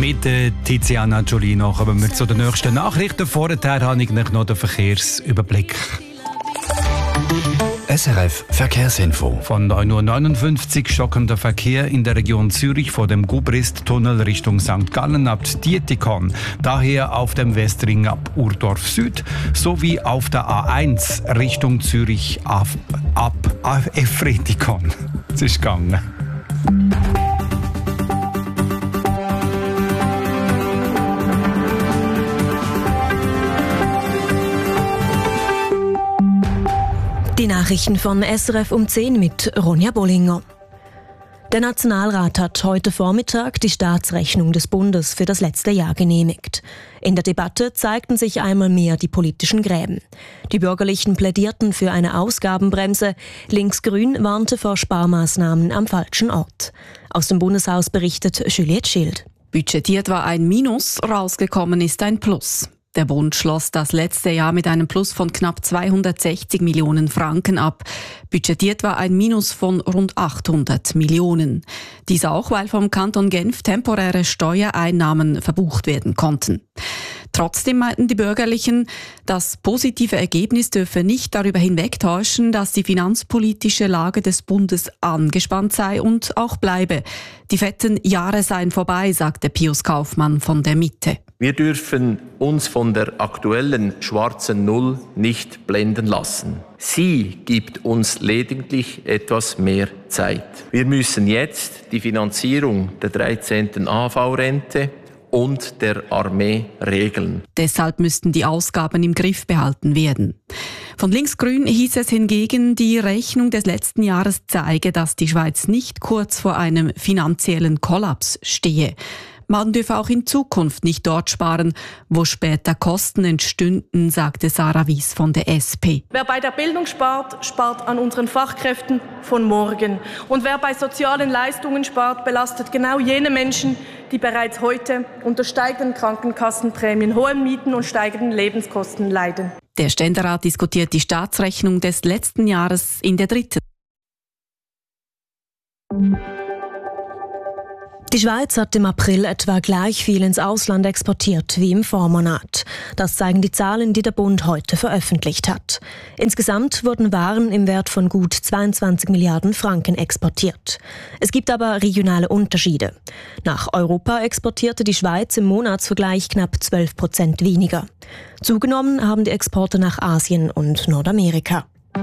Mit Tiziana Giolino kommen wir zu den nächsten Nachrichten. Vorher habe ich noch den Verkehrsüberblick. SRF Verkehrsinfo. Von 9.59 Uhr stockender Verkehr in der Region Zürich vor dem Gubrist-Tunnel Richtung St. Gallen ab Dietikon. Daher auf dem Westring ab Urdorf Süd sowie auf der A1 Richtung Zürich ab Efretikon. Es ist gegangen. Die Nachrichten von SRF um 10 mit Ronja Bollinger. Der Nationalrat hat heute Vormittag die Staatsrechnung des Bundes für das letzte Jahr genehmigt. In der Debatte zeigten sich einmal mehr die politischen Gräben. Die Bürgerlichen plädierten für eine Ausgabenbremse, Linksgrün warnte vor Sparmaßnahmen am falschen Ort. Aus dem Bundeshaus berichtet Juliette Schild. Budgetiert war ein Minus, rausgekommen ist ein Plus. Der Bund schloss das letzte Jahr mit einem Plus von knapp 260 Millionen Franken ab. Budgetiert war ein Minus von rund 800 Millionen. Dies auch, weil vom Kanton Genf temporäre Steuereinnahmen verbucht werden konnten. Trotzdem meinten die Bürgerlichen, das positive Ergebnis dürfe nicht darüber hinwegtäuschen, dass die finanzpolitische Lage des Bundes angespannt sei und auch bleibe. Die fetten Jahre seien vorbei, sagte Pius Kaufmann von der Mitte. Wir dürfen uns von der aktuellen schwarzen Null nicht blenden lassen. Sie gibt uns lediglich etwas mehr Zeit. Wir müssen jetzt die Finanzierung der 13. AV-Rente und der Armee regeln. Deshalb müssten die Ausgaben im Griff behalten werden. Von Linksgrün hieß es hingegen, die Rechnung des letzten Jahres zeige, dass die Schweiz nicht kurz vor einem finanziellen Kollaps stehe. Man dürfe auch in Zukunft nicht dort sparen, wo später Kosten entstünden, sagte Sarah Wies von der SP. Wer bei der Bildung spart, spart an unseren Fachkräften von morgen. Und wer bei sozialen Leistungen spart, belastet genau jene Menschen, die bereits heute unter steigenden Krankenkassenprämien, hohen Mieten und steigenden Lebenskosten leiden. Der Ständerat diskutiert die Staatsrechnung des letzten Jahres in der 3. Die Schweiz hat im April etwa gleich viel ins Ausland exportiert wie im Vormonat. Das zeigen die Zahlen, die der Bund heute veröffentlicht hat. Insgesamt wurden Waren im Wert von gut 22 Milliarden Franken exportiert. Es gibt aber regionale Unterschiede. Nach Europa exportierte die Schweiz im Monatsvergleich knapp 12% weniger. Zugenommen haben die Exporte nach Asien und Nordamerika.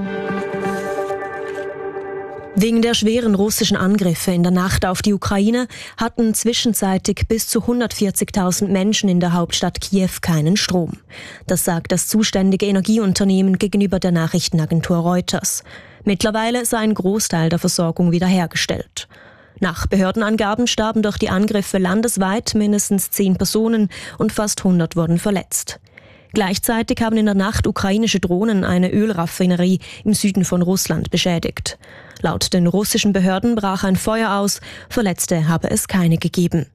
Wegen der schweren russischen Angriffe in der Nacht auf die Ukraine hatten zwischenzeitlich bis zu 140.000 Menschen in der Hauptstadt Kiew keinen Strom. Das sagt das zuständige Energieunternehmen gegenüber der Nachrichtenagentur Reuters. Mittlerweile sei ein Großteil der Versorgung wiederhergestellt. Nach Behördenangaben starben durch die Angriffe landesweit mindestens 10 Personen und fast 100 wurden verletzt. Gleichzeitig haben in der Nacht ukrainische Drohnen eine Ölraffinerie im Süden von Russland beschädigt. Laut den russischen Behörden brach ein Feuer aus, Verletzte habe es keine gegeben.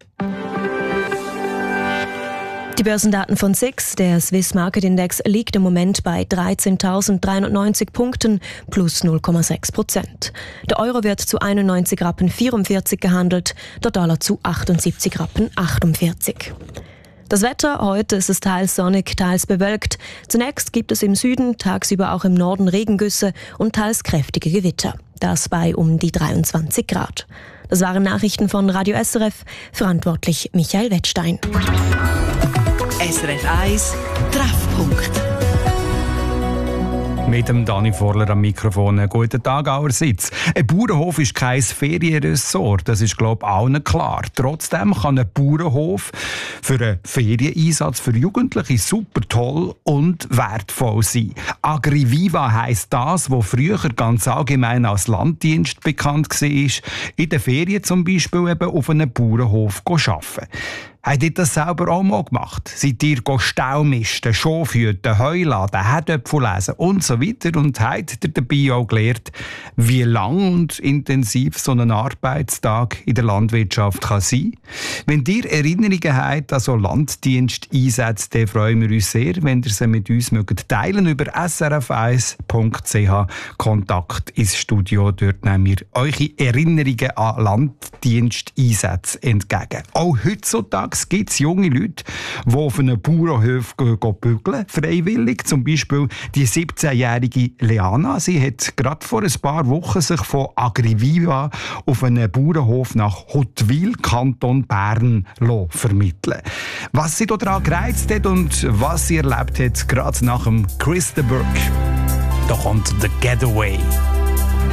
Die Börsendaten von SIX, der Swiss Market Index, liegt im Moment bei 13.390 Punkten plus 0,6%. Der Euro wird zu 91,44 Rappen gehandelt, der Dollar zu 78,48 Rappen. Das Wetter, heute ist es teils sonnig, teils bewölkt. Zunächst gibt es im Süden, tagsüber auch im Norden Regengüsse und teils kräftige Gewitter. Das bei um die 23 Grad. Das waren Nachrichten von Radio SRF, verantwortlich Michael Wettstein. SRF 1 Treffpunkt. Mit dem Dani Vorler am Mikrofon. Guten Tag allerseits. Ein Bauernhof ist kein Ferienressort, das ist, glaube ich, allen klar. Trotzdem kann ein Bauernhof für einen Ferieneinsatz für Jugendliche super toll und wertvoll sein. Agriviva heisst das, was früher ganz allgemein als Landdienst bekannt war, in den Ferien zum Beispiel eben auf einem Bauernhof arbeiten. Habt ihr das selber auch mal gemacht? Seid ihr Stau misten, Schaf hüten, Heu laden, Herdöpfel lesen und so weiter? Und habt ihr dabei auch gelernt, wie lang und intensiv so ein Arbeitstag in der Landwirtschaft kann sein? Wenn ihr Erinnerungen habt an so Landdiensteinsätze, dann freuen wir uns sehr, wenn ihr sie mit uns teilen mögt über srf1.ch Kontakt ins Studio. Dort nehmen wir eure Erinnerungen an Landdiensteinsätze entgegen. Auch heutzutage heutzutage gibt es junge Leute, die auf einen Bauernhof bügeln, freiwillig. Zum Beispiel die 17-jährige Leana. Sie hat gerade vor ein paar Wochen sich von Agriviva auf einen Bauernhof nach Huttwil, Kanton Bern, vermitteln. Was sie daran gereizt hat und was sie erlebt hat, gerade nach dem Chris de Burgh. Da kommt «The Getaway».